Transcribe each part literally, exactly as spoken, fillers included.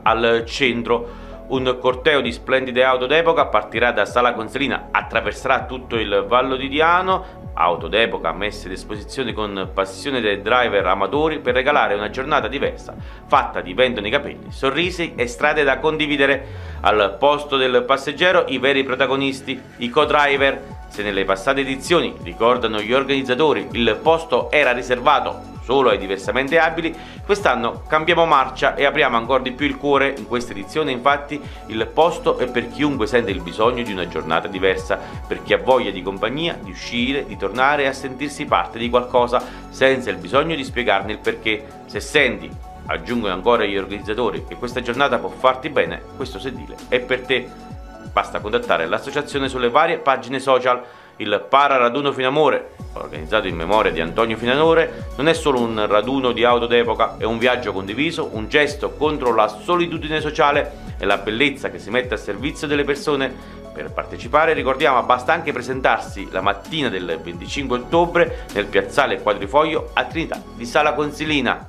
al centro. Un corteo di splendide auto d'epoca partirà da Sala Consilina, attraverserà tutto il Vallo di Diano, auto d'epoca messe a disposizione con passione dai driver amatori per regalare una giornata diversa, fatta di vento nei capelli, sorrisi e strade da condividere. Al posto del passeggero i veri protagonisti, i co-driver. Se nelle passate edizioni, ricordano gli organizzatori, il posto era riservato solo ai diversamente abili, quest'anno cambiamo marcia e apriamo ancora di più il cuore. In questa edizione infatti il posto è per chiunque sente il bisogno di una giornata diversa, per chi ha voglia di compagnia, di uscire, di tornare a sentirsi parte di qualcosa senza il bisogno di spiegarne il perché. Se senti, aggiungono ancora gli organizzatori, che questa giornata può farti bene, questo sedile è per te. Basta contattare l'associazione sulle varie pagine social. Il Para Raduno Finamore, organizzato in memoria di Antonio Finamore, non è solo un raduno di auto d'epoca, è un viaggio condiviso, un gesto contro la solitudine sociale e la bellezza che si mette a servizio delle persone. Per partecipare, ricordiamo, basta anche presentarsi la mattina del venticinque ottobre nel piazzale Quadrifoglio a Trinità di Sala Consilina.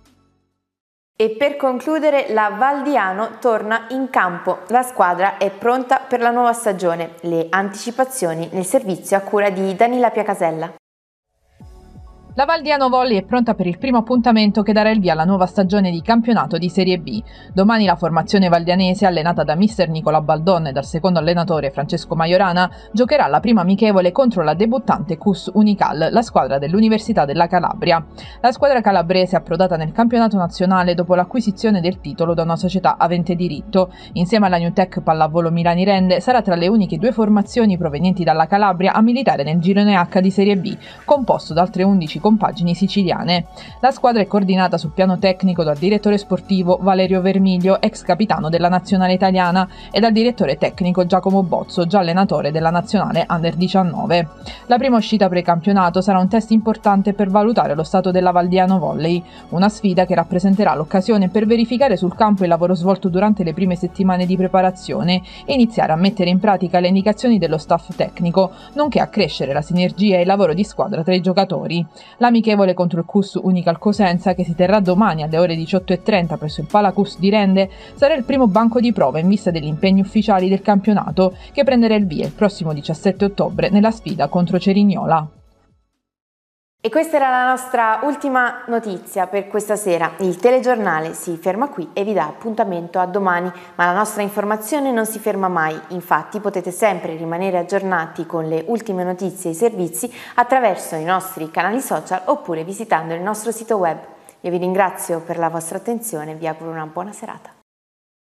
E per concludere, la Val di Diano torna in campo. La squadra è pronta per la nuova stagione. Le anticipazioni nel servizio a cura di Danila Piacasella. La Val Diano Volley è pronta per il primo appuntamento che darà il via alla nuova stagione di campionato di Serie B. Domani la formazione valdianese, allenata da mister Nicola Baldon e dal secondo allenatore Francesco Majorana, giocherà la prima amichevole contro la debuttante C U S Unical, la squadra dell'Università della Calabria. La squadra calabrese è approdata nel campionato nazionale dopo l'acquisizione del titolo da una società avente diritto. Insieme alla New Tech Pallavolo Milani Rende sarà tra le uniche due formazioni provenienti dalla Calabria a militare nel girone H di Serie B, composto da altre undici compagini siciliane. La squadra è coordinata sul piano tecnico dal direttore sportivo Valerio Vermiglio, ex capitano della nazionale italiana, e dal direttore tecnico Giacomo Bozzo, già allenatore della nazionale under diciannove. La prima uscita precampionato sarà un test importante per valutare lo stato della Val Diano Volley, una sfida che rappresenterà l'occasione per verificare sul campo il lavoro svolto durante le prime settimane di preparazione e iniziare a mettere in pratica le indicazioni dello staff tecnico, nonché a crescere la sinergia e il lavoro di squadra tra i giocatori. L'amichevole contro il C U S Unical Cosenza, che si terrà domani alle ore diciotto e trenta presso il Palacus di Rende, sarà il primo banco di prova in vista degli impegni ufficiali del campionato, che prenderà il via il prossimo diciassette ottobre nella sfida contro Cerignola. E questa era la nostra ultima notizia per questa sera. Il telegiornale si ferma qui e vi dà appuntamento a domani, ma la nostra informazione non si ferma mai. Infatti potete sempre rimanere aggiornati con le ultime notizie e i servizi attraverso i nostri canali social oppure visitando il nostro sito web. Io vi ringrazio per la vostra attenzione e vi auguro una buona serata.